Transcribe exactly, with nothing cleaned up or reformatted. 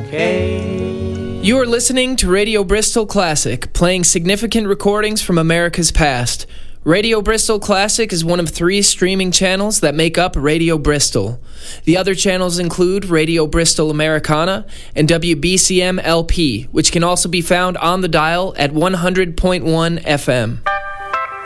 okay. You are listening to Radio Bristol Classic, playing significant recordings from America's past. Radio Bristol Classic is one of three streaming channels that make up Radio Bristol. The other channels include Radio Bristol Americana and W B C M L P, which can also be found on the dial at one hundred point one F M.